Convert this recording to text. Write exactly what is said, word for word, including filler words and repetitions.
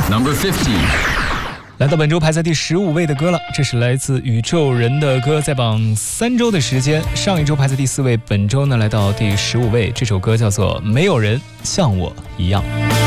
Number fifteen. 来到本周排在第十五位的歌了，这是来自宇宙人的歌，在榜三周的时间，上一周排在第四位，本周呢来到第十五位，这首歌叫做《没有人像我一样》。